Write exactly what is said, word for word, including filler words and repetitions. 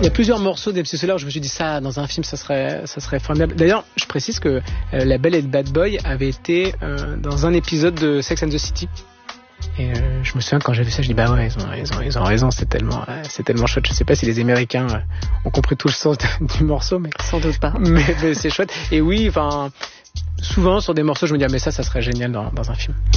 Il y a plusieurs morceaux d'M C Solar où je me suis dit ça dans un film ça serait ça serait formidable. D'ailleurs, je précise que euh, La Belle et le Bad Boy avait été euh, dans un épisode de Sex and the City. Et euh, je me souviens quand j'ai vu ça, je dis bah ouais, ils ont, ils ont, ils ont raison, c'est tellement, euh, c'est tellement chouette. Je sais pas si les Américains euh, ont compris tout le sens de, du morceau, mais sans doute pas. Mais, mais c'est chouette. Et oui, enfin, souvent sur des morceaux, je me dis ah mais ça, ça serait génial dans, dans un film.